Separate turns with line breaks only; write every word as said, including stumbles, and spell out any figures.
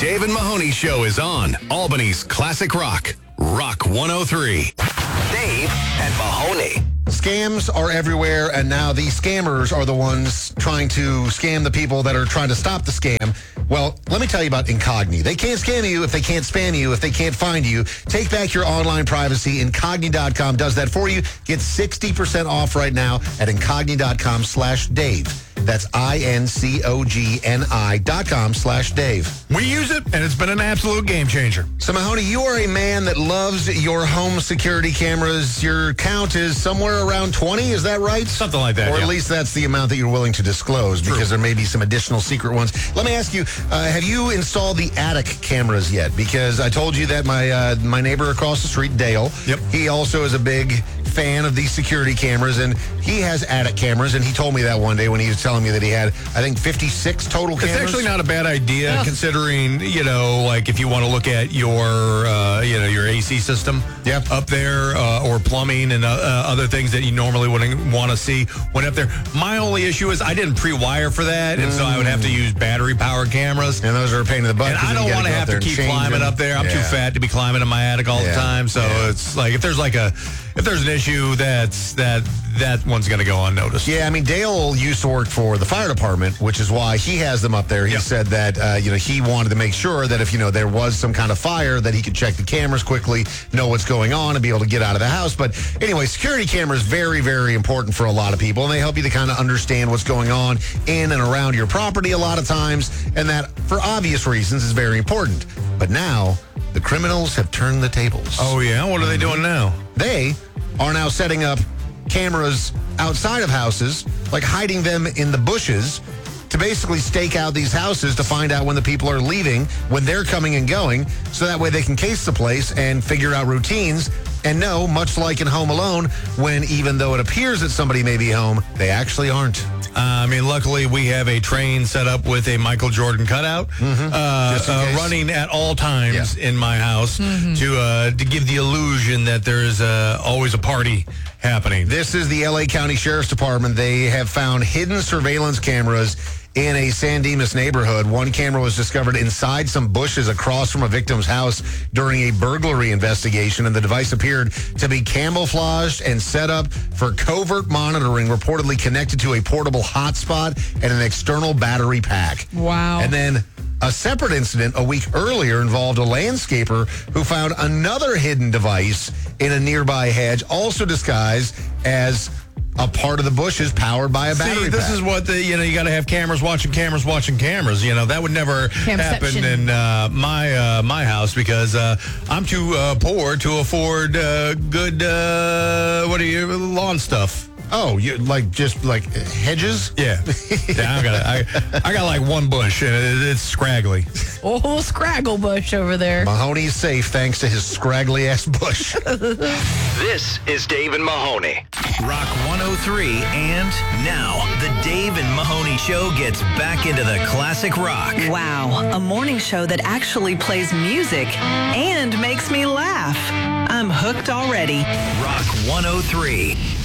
Dave and Mahoney Show is on Albany's Classic Rock, Rock one oh three. Dave and Mahoney.
Scams are everywhere, and now these scammers are the ones trying to scam the people that are trying to stop the scam. Well, let me tell you about Incogni. They can't scam you if they can't spam you, if they can't find you. Take back your online privacy. Incogni dot com does that for you. Get sixty percent off right now at Incogni dot com slash Dave. That's I N C O G N I dot com slash Dave.
We use it, and it's been an absolute game changer.
So, Mahoney, you are a man that loves your home security cameras. Your count is somewhere around twenty, is that right?
Something like that,
Or
yeah.
at least that's the amount that you're willing to disclose,
True.
because there may be some additional secret ones. Let me ask you, uh, have you installed the attic cameras yet? Because I told you that my uh, my neighbor across the street, Dale,
Yep.
he also is a big fan of these security cameras, and he has attic cameras, and he told me that one day when he was telling me that he had, I think, fifty-six total cameras.
It's actually not a bad idea, considering, you know, like if you want to look at your, uh, you know, your A C system
Yep.
up there, uh, or plumbing and uh, uh, other things that you normally wouldn't want to see went up there. My only issue is I didn't pre-wire for that, and so I would have to use battery-powered cameras.
And those are a pain in the butt.
And
'cause
I
then you
don't
gotta
want to
go
have
there
to
and
keep
change
climbing
them.
up there. I'm too
Yeah.
fat to be climbing in my attic all
Yeah.
the time. So
Yeah.
it's like if there's like a if there's an issue, that's that that one's going to go unnoticed.
Yeah, I mean, Dale used to work for the fire department, which is why he has them up there. He
Yep.
said that, uh, you know, he wanted to make sure that if, you know, there was some kind of fire, that he could check the cameras quickly, know what's going on, and be able to get out of the house. But anyway, security cameras, very, very important for a lot of people, and they help you to kind of understand what's going on in and around your property a lot of times, and that, for obvious reasons, is very important. But now, the criminals have turned the tables.
Oh yeah, what are they doing now?
They are now setting up cameras outside of houses, like hiding them in the bushes, to basically stake out these houses to find out when the people are leaving, when they're coming and going, so that way they can case the place and figure out routines and know, much like in Home Alone, when even though it appears that somebody may be home, they actually aren't.
Uh, I mean, luckily we have a train set up with a Michael Jordan cutout, uh,
Just in
uh,
case.
running at all times
Yeah.
in my house to uh, to give the illusion that there's uh, always a party happening.
This is the L A County Sheriff's Department. They have found hidden surveillance cameras in a San Dimas neighborhood. One camera was discovered inside some bushes across from a victim's house during a burglary investigation, and the device appeared to be camouflaged and set up for covert monitoring, reportedly connected to a portable hotspot and an external battery pack.
Wow.
And then a separate incident a week earlier involved a landscaper who found another hidden device in a nearby hedge, also disguised as a part of the bushes powered by a battery
See, this
pack.
is what the, you know, you got to have cameras watching cameras watching cameras. You know, that would never happen
Camception.
in uh, my uh, my house because uh, I'm too uh, poor to afford uh, good, uh, what are you, lawn stuff.
Oh, you like just like hedges?
Yeah. Yeah, I got I, I got like one bush and it, it's scraggly.
Oh, Scraggle Bush over there.
Mahoney's safe thanks to his scraggly ass bush.
This is Dave and Mahoney. Rock one oh three, and now the Dave and Mahoney Show gets back into the classic rock.
Wow, a morning show that actually plays music and makes me laugh. I'm hooked already.
Rock one oh three.